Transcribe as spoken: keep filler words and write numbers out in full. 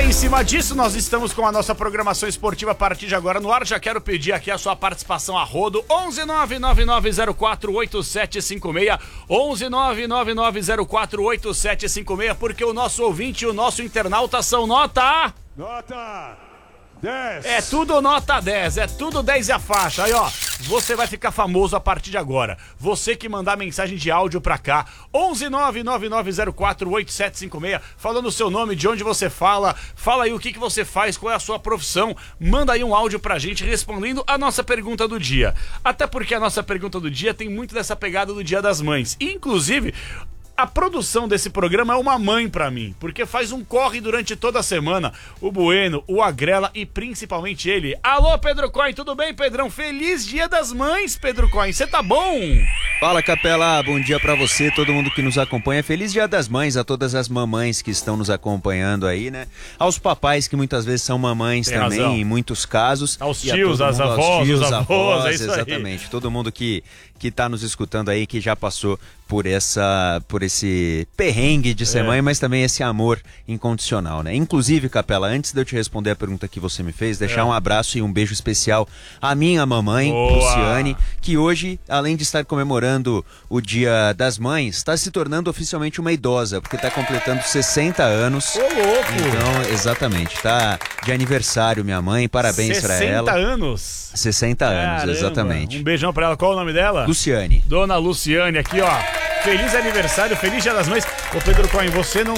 em cima disso, nós estamos com a nossa programação esportiva a partir de agora no ar. Já quero pedir aqui a sua participação a rodo. onze nove nove nove zero quatro oito sete cinco seis, onze nove nove nove zero quatro oito sete cinco seis, porque o nosso ouvinte e o nosso internauta são nota... Nota dez. É tudo nota dez, é tudo dez e a faixa. Aí, ó, você vai ficar famoso a partir de agora. Você que mandar mensagem de áudio pra cá, onze nove nove nove zero quatro oito sete cinco seis, falando o seu nome, de onde você fala, fala aí o que, que você faz, qual é a sua profissão, manda aí um áudio pra gente respondendo a nossa pergunta do dia. Até porque a nossa pergunta do dia tem muito dessa pegada do Dia das Mães. Inclusive, a produção desse programa é uma mãe pra mim, porque faz um corre durante toda a semana. O Bueno, o Agrela e principalmente ele. Alô, Pedro Coin, tudo bem, Pedrão? Feliz Dia das Mães, Pedro Coin, você tá bom? Fala, Capela, bom dia pra você, todo mundo que nos acompanha. Feliz Dia das Mães a todas as mamães que estão nos acompanhando aí, né? Aos papais que muitas vezes são mamães Tem também, razão. em muitos casos. Aos E a tios, todo às mundo, avós, aos tios, os avós, avós, é isso aí. exatamente. Todo mundo que, que tá nos escutando aí, que já passou por essa, por esse perrengue de ser É. mãe, mas também esse amor incondicional, né? Inclusive, Capela, antes de eu te responder a pergunta que você me fez, deixar É. um abraço e um beijo especial à minha mamãe, Boa. Luciane, que hoje, além de estar comemorando o Dia das Mães, está se tornando oficialmente uma idosa, porque está completando sessenta anos. Ô, louco! Então, exatamente, tá de aniversário minha mãe, parabéns pra ela. sessenta anos? sessenta anos, Caramba. exatamente. Um beijão pra ela, qual o nome dela? Luciane. Dona Luciane aqui, ó. Feliz aniversário, feliz Dia das Mães. Ô, Pedro Coin, você não